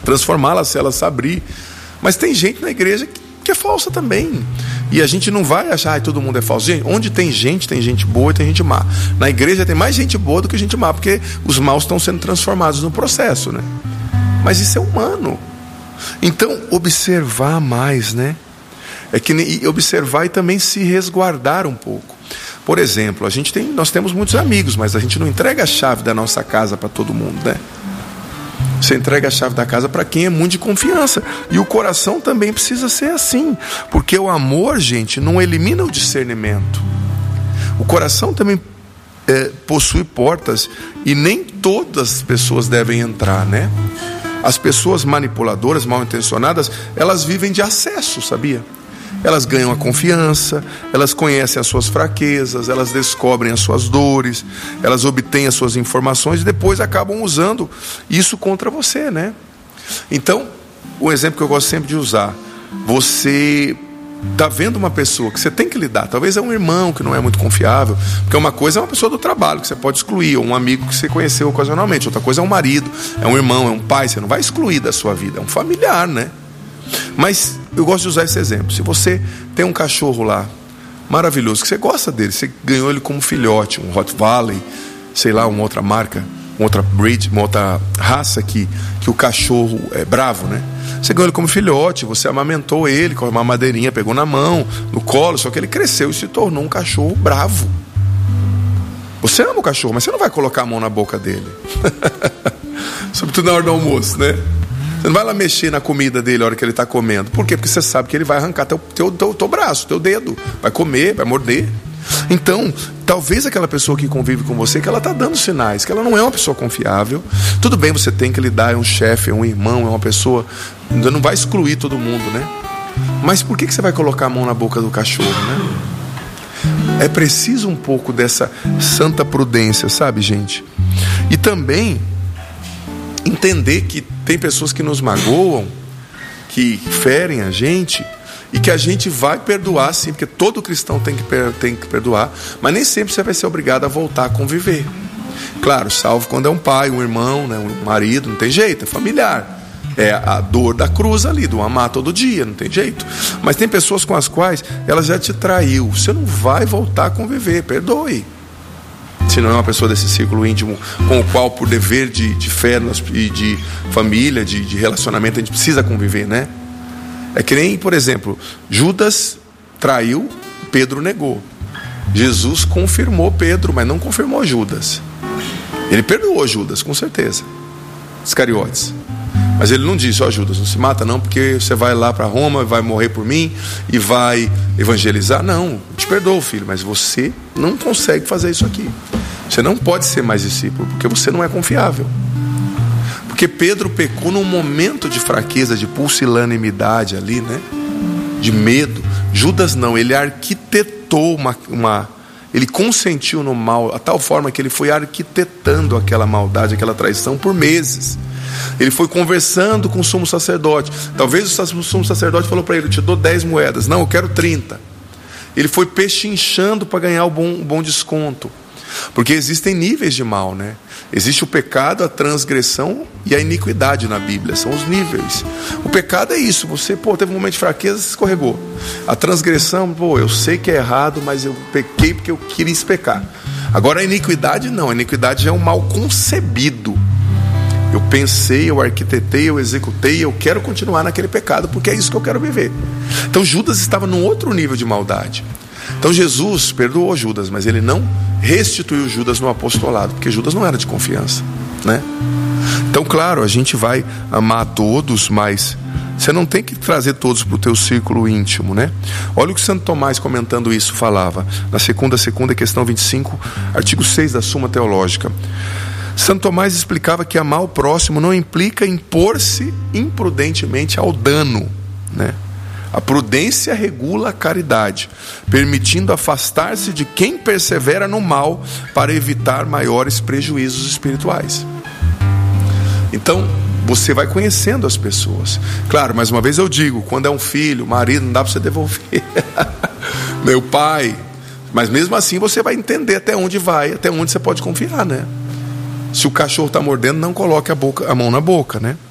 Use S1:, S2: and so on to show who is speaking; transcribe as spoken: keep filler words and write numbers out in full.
S1: transformá-las se elas se abrir. Mas tem gente na igreja que, que é falsa também. E a gente não vai achar que todo mundo é falso. Gente, onde tem gente, tem gente boa e tem gente má. Na igreja tem mais gente boa do que gente má, porque os maus estão sendo transformados no processo, né? Mas isso é humano. Então, observar mais, né? É que e observar e também se resguardar um pouco. Por exemplo, a gente tem, nós temos muitos amigos, mas a gente não entrega a chave da nossa casa para todo mundo, né? Você entrega a chave da casa para quem é muito de confiança. E o coração também precisa ser assim. Porque o amor, gente, não elimina o discernimento. O coração também é, possui portas e nem todas as pessoas devem entrar, né? As pessoas manipuladoras, mal intencionadas, elas vivem de acesso, sabia? Elas ganham a confiança, elas conhecem as suas fraquezas, elas descobrem as suas dores, elas obtêm as suas informações e depois acabam usando isso contra você, né? Então, o exemplo que eu gosto sempre de usar, você está vendo uma pessoa que você tem que lidar, talvez é um irmão que não é muito confiável, porque uma coisa é uma pessoa do trabalho que você pode excluir, ou um amigo que você conheceu ocasionalmente, outra coisa é um marido, é um irmão, é um pai, você não vai excluir da sua vida, é um familiar, né? Mas eu gosto de usar esse exemplo. Se você tem um cachorro lá, maravilhoso, que você gosta dele, você ganhou ele como filhote, um Rottweiler, sei lá, uma outra marca, uma outra breed, uma outra raça que, que o cachorro é bravo, né? Você ganhou ele como filhote, você amamentou ele com uma madeirinha, pegou na mão, no colo, só que ele cresceu e se tornou um cachorro bravo. Você ama o cachorro, mas você não vai colocar a mão na boca dele. Sobretudo na hora do almoço, né? Você não vai lá mexer na comida dele na hora que ele está comendo. Por quê? Porque você sabe que ele vai arrancar teu, teu, teu, teu braço, teu dedo. Vai comer, vai morder. Então, talvez aquela pessoa que convive com você, que ela está dando sinais, que ela não é uma pessoa confiável. Tudo bem, você tem que lidar, é um chefe, é um irmão, é uma pessoa. Não vai excluir todo mundo, né? Mas por que, que você vai colocar a mão na boca do cachorro, né? É preciso um pouco dessa santa prudência, sabe, gente? E também entender que tem pessoas que nos magoam, que ferem a gente, e que a gente vai perdoar sim, porque todo cristão tem que, tem que perdoar, mas nem sempre você vai ser obrigado a voltar a conviver. Claro, salvo quando é um pai, um irmão, né, um marido, não tem jeito, é familiar. É a dor da cruz ali, do amar todo dia, não tem jeito. Mas tem pessoas com as quais ela já te traiu, você não vai voltar a conviver, perdoe. Se não é uma pessoa desse círculo íntimo com o qual, por dever de, de fé e de família, de, de relacionamento, a gente precisa conviver, né? É que nem, por exemplo, Judas traiu, Pedro negou. Jesus confirmou Pedro, mas não confirmou Judas. Ele perdoou Judas, com certeza, Iscariotes. Mas ele não disse, ó, Judas, não se mata não, porque você vai lá para Roma, vai morrer por mim e vai evangelizar. Não, te perdoa, filho, mas você não consegue fazer isso aqui. Você não pode ser mais discípulo, porque você não é confiável. Porque Pedro pecou num momento de fraqueza, de pusilanimidade ali, né? De medo. Judas não, ele arquitetou uma, uma... Ele consentiu no mal, a tal forma que ele foi arquitetando aquela maldade, aquela traição por meses. Ele foi conversando com o sumo sacerdote. Talvez o sumo sacerdote falou para ele, eu te dou dez moedas. Não, eu quero trinta. Ele foi pechinchando para ganhar o bom, um bom desconto. Porque existem níveis de mal, né? Existe o pecado, a transgressão e a iniquidade na Bíblia. São os níveis. O pecado é isso. Você, pô, teve um momento de fraqueza, se escorregou. A transgressão, pô, eu sei que é errado, mas eu pequei porque eu queria pecar. Agora a iniquidade não. A iniquidade é um mal concebido. Eu pensei, eu arquitetei, eu executei, eu quero continuar naquele pecado, porque é isso que eu quero viver. Então Judas estava num outro nível de maldade. Então Jesus perdoou Judas, mas ele não restituiu Judas no apostolado, porque Judas não era de confiança, né? Então, claro, a gente vai amar a todos, mas você não tem que trazer todos para o teu círculo íntimo, né? Olha o que Santo Tomás, comentando isso, falava na segunda, segunda, questão vinte e cinco, artigo seis da Suma Teológica. Santo Tomás explicava que amar o próximo não implica impor-se imprudentemente ao dano, né? A prudência regula a caridade, permitindo afastar-se de quem persevera no mal para evitar maiores prejuízos espirituais. Então, você vai conhecendo as pessoas. Claro, mais uma vez eu digo, quando é um filho, marido, não dá para você devolver. Meu pai. Mas mesmo assim você vai entender até onde vai, até onde você pode confiar, né? Se o cachorro está mordendo, não coloque a, boca, a mão na boca, né?